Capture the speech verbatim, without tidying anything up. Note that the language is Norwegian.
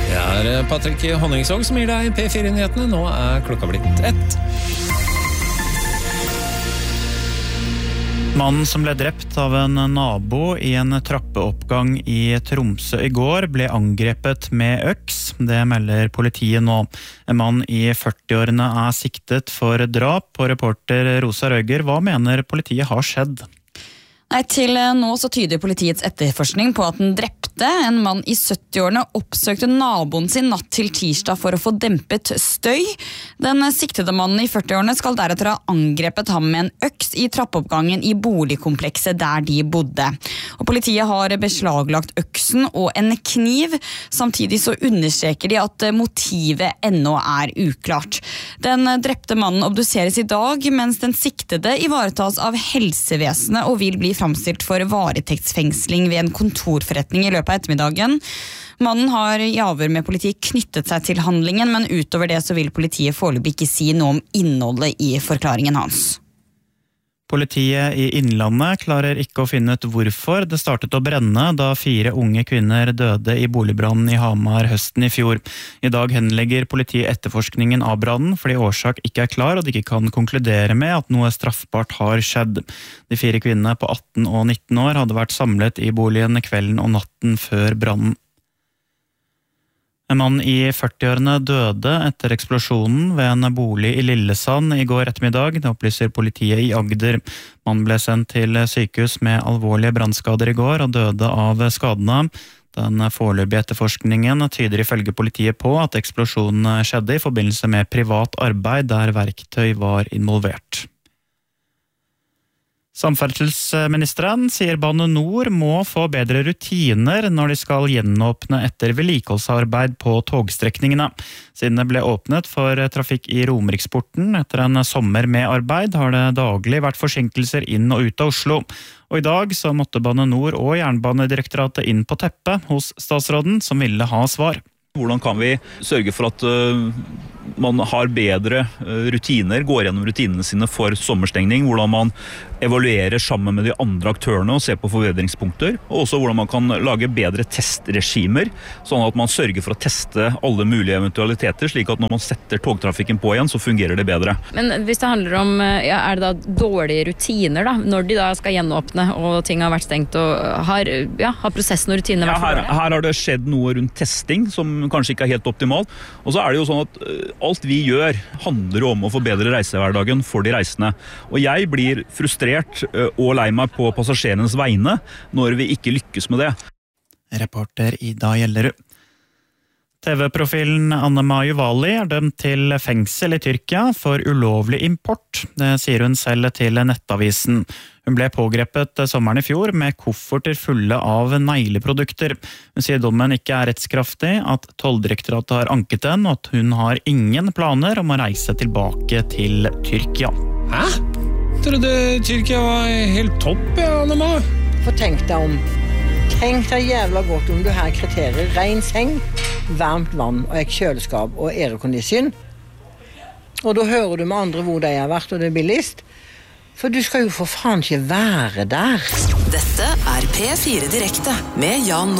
Det er Patrick Honningsvåg som gir deg P fire-nyhetene. Nå er klokka blitt ett. Mannen som ble drept av en nabo i en trappeoppgang i Tromsø i går ble angrepet med øks. Det melder politiet nå. En mann i førtiårene er siktet for drap, og reporter Rosa Røger, hva mener politiet har skjedd? Nei, til nå så tyder politiets etterforskning på at den drepte, en mann i syttiårene, oppsøkte naboen sin natt til tirsdag for å få dempet støy. Den siktede mannen i førtiårene skal deretter ha angrepet ham med en øks i trappeoppgangen i boligkomplekset der de bodde. Og politiet har beslaglagt øksen og en kniv. Samtidig så understreker de at motivet ennå er uklart. Den drepte mannen obduseres i dag, mens den siktede ivaretas av helsevesenet og vil bli framstilt for varetektsfengsling ved en kontorforretning i løpet av ettermiddagen. Mannen har i avhør med politiet knyttet seg til handlingen, men utover det så vil politiet foreløpig ikke si noe om innholdet i forklaringen hans. Politiet i Innlandet klarer ikke å finne ut hvorfor det startet å brenne da fire unge kvinner døde i boligbrannen i Hamar høsten i fjor. I dag henlegger politiet etterforskningen av brannen fordi årsak ikke er klar og de ikke kan konkludere med at noe straffbart har skjedd. De fire kvinnene på atten og nitten år hadde vært samlet i boligen kvelden og natten før brannen. En mann i førtiårene døde etter eksplosjonen ved en bolig i Lillesand i går ettermiddag, det opplyser politiet i Agder. Mannen ble sendt til sykehus med alvorlige brannskader i går og døde av skadene. Den foreløpige etterforskningen tyder ifølge politiet på at eksplosjonen skjedde i forbindelse med privat arbeid der verktøy var involvert. Samferdselsministeren sier Bane Nor må få bedre rutiner når de skal gjenåpne etter vedlikeholdsarbeid på togstrekningene. Siden det ble åpnet for trafikk i Romeriksporten etter en sommer med arbeid, har det daglig vært forsinkelser inn og ut av Oslo. Og i dag så måtte Bane Nor og Jernbanedirektoratet inn på teppet hos statsråden som ville ha svar. Hvordan kan vi sørge for at uh, man har bedre uh, rutiner, går gjennom rutinene sine for sommerstengning, hvordan man evaluerer sammen med de andre aktørene og ser på forbedringspunkter, og også hvordan man kan lage bedre testregimer, sånn at man sørger for å teste alle mulige eventualiteter, slik at når man setter togtrafikken på igjen, så fungerer det bedre. Men hvis det handler om, ja, er det da dårlige rutiner da, når de da skal gjenåpne og ting har vært stengt, og har, ja, har prosessen og rutinene vært ja, her, for dårlige? Her har det skjedd noe rundt testing som kanskje ikke er helt optimalt, og så er det jo sånn at uh, alt vi gjør handler om å forbedre reisehverdagen for de reisende. Og jeg blir frustrert uh, og lei meg på passasjerenes vegne når vi ikke lykkes med det. Reporter Ida Gjellerud. T V-profilen Anne-Ma Juvali er dømt til fengsel i Tyrkia for ulovlig import. Det sier hun selv til Nettavisen. Hun ble pågrepet sommeren i fjor med kofferter fulle av negleprodukter. Hun sier dommen ikke er rettskraftig, at Tolldirektoratet har anket den, og at hun har ingen planer om å reise tilbake til Tyrkia. Hæ? Trodde Tyrkia var helt topp, ja, Anne-Ma? For tenk deg om. Tenk deg jævla godt om du her kriterier. Ren seng, varmt vann og et kjøleskap og aircondition. Og da hører du med andre hvor de har vært og det er billigst. For du skal jo for faen ikke være der. Dette er P fire Direkte med Jan